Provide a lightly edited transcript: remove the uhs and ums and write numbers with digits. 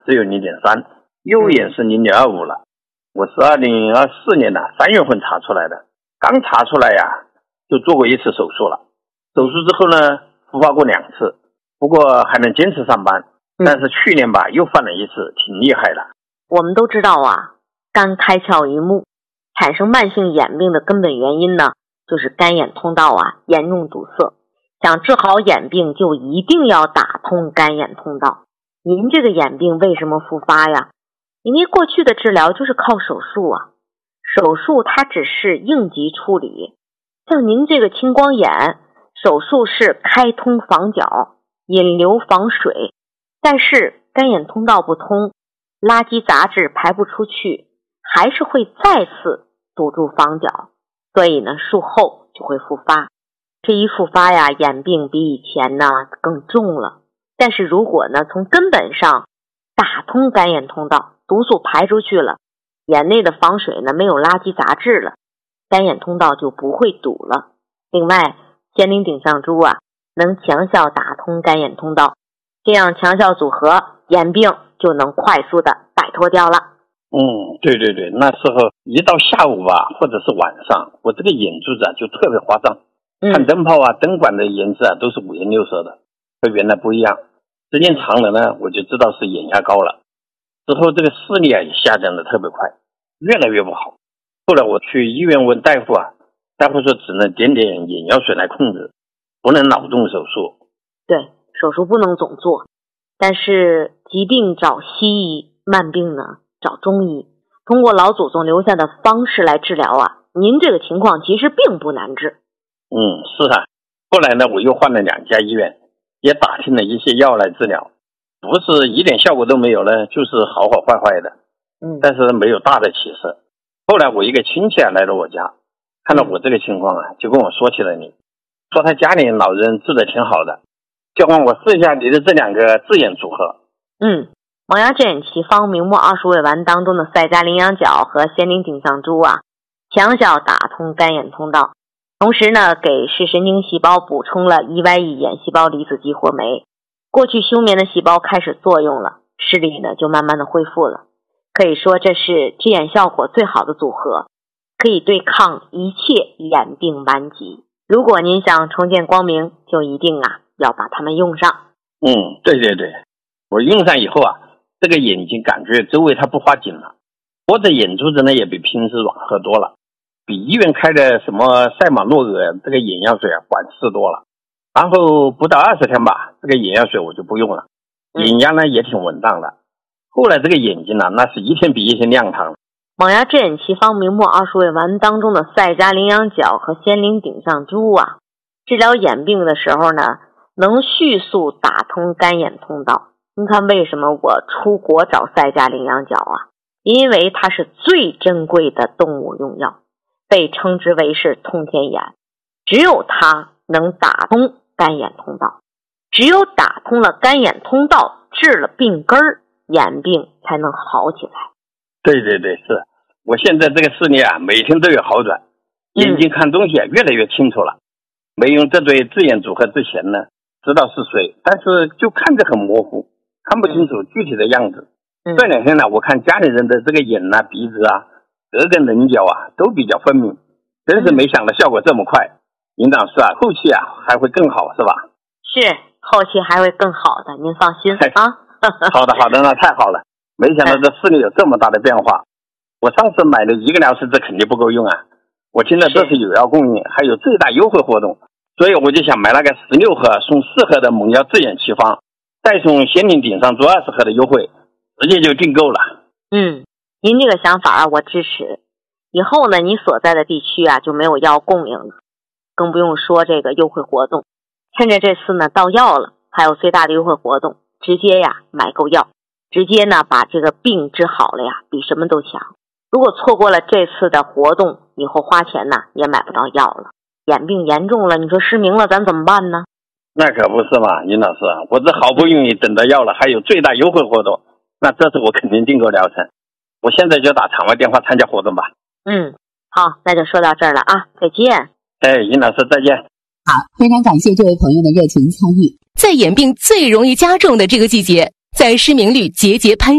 只有 0.3， 右眼是 0.25 了。我是2024年的3月份查出来的，刚查出来呀，就做过一次手术了。手术之后呢，复发过2次，不过还能坚持上班。但是去年吧，又犯了一次，挺厉害的。 我们都知道啊，肝开窍于目，产生慢性眼病的根本原因呢，就是肝眼通道严重堵塞。想治好眼病，就一定要打通肝眼通道。您这个眼病为什么复发呀？因为过去的治疗就是靠手术啊，手术它只是应急处理。像您这个青光眼，手术是开通房角，引流防水，但是肝眼通道不通，垃圾杂质排不出去，还是会再次堵住房角，所以呢，术后就会复发。这一复发呀，眼病比以前呢更重了。但是如果呢从根本上打通肝眼通道，毒素排出去了，眼内的防水呢没有垃圾杂质了，肝眼通道就不会堵了。另外，仙灵顶上珠能强效打通肝眼通道，这样强效组合，眼病就能快速的摆脱掉了。 对，那时候一到下午吧，或者是晚上，我这个眼珠子就特别夸张，看灯泡灯管的颜色都是五颜六色的，和原来不一样。时间长了呢，我就知道是眼压高了。之后这个视力也下降的特别快，越来越不好。后来我去医院问大夫大夫说只能点眼药水来控制，不能脑动手术。 对，手术不能总做，但是疾病找西医，慢病呢找中医，通过老祖宗留下的方式来治疗您这个情况其实并不难治。 是后来呢，我又换了2家医院，也打听了一些药来治疗，不是一点效果都没有呢，就是好好坏坏的，但是没有大的起色。后来我一个亲戚来了我家，看到我这个情况就跟我说起了你，说他家里老人治得挺好的，叫我试一下你的这2个治眼组合。 萌芽治眼奇方明目20味丸当中的赛迦羚羊角和仙灵顶上珠强效打通肝眼通道，同时呢给视神经细胞补充了EYE眼细胞离子激活酶，过去休眠的细胞开始作用了，视力呢就慢慢的恢复了。可以说这是治眼效果最好的组合，可以对抗一切眼病顽疾。如果您想重见光明，就一定要把它们用上。 对，我用上以后这个眼睛感觉周围它不发紧了，我的眼珠子呢也比平时软和多了，比医院开的什么赛马诺尔这个眼药水管事多了。然后不到20天吧，这个眼药水我就不用了，眼压呢也挺稳当的。后来这个眼睛那是一天比一天亮堂。 萌芽治眼奇方明目20味丸当中的赛迦羚羊角和仙灵顶上珠治疗眼病的时候呢，能迅速打通肝眼通道。您看为什么我出国找赛迦羚羊角因为它是最珍贵的动物用药，被称之为是通天眼，只有它能打通肝眼通道，只有打通了肝眼通道，治了病根儿，眼病才能好起来。 对，是我现在这个视力每天都有好转，眼睛看东西越来越清楚了。没用这对治眼组合之前呢，知道是谁，但是就看着很模糊，看不清楚具体的样子。这2天呢，我看家里人的这个眼鼻子各个棱角都比较分明，真是没想到效果这么快。营长是后期还会更好是吧？ 是，后期还会更好的，您放心好的，那太好了，没想到这视力有这么大的变化。我上次买的1个疗程这肯定不够用我听的这是有药供应，还有最大优惠活动，所以我就想买那个16盒送4盒的萌芽治眼奇方，再送仙灵顶上珠20盒的优惠，直接就订购了。 您这个想法我支持。以后呢，你所在的地区就没有药供应了，更不用说这个优惠活动。趁着这次呢到药了，还有最大的优惠活动，直接买够药，直接呢把这个病治好了比什么都强。如果错过了这次的活动，以后花钱也买不到药了。眼病严重了，你说失明了咱怎么办呢？ 那可不是嘛，尹老师我这好不容易等到药了，还有最大优惠活动，那这次我肯定订购疗程。我现在就打场外电话参加活动吧。 好，那就说到这儿了再见。 尹老师再见。 好，非常感谢这位朋友的热情参与。 在眼病最容易加重的这个季节，在失明率节节攀